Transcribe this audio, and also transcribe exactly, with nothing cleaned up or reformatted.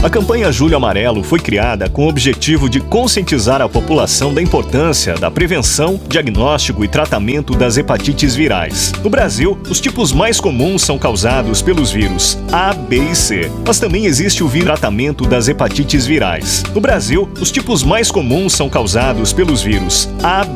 A campanha Julho Amarelo foi criada com o objetivo de conscientizar a população da importância da prevenção, diagnóstico e tratamento das hepatites virais. No Brasil, os tipos mais comuns são causados pelos vírus A, B e C, mas também existe o vírus tratamento das hepatites virais. No Brasil, os tipos mais comuns são causados pelos vírus A,